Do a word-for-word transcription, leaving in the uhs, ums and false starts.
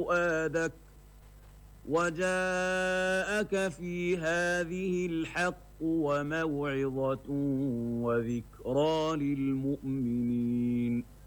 فؤادك وجاءك في هذه الحق وموعظة وذكرى للمؤمنين.